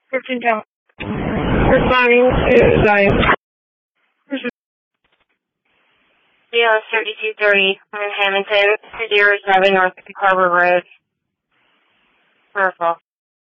15 down. Responding to Zion. DLS 3230 in Hamilton, 0 North Harbor Road. Wonderful.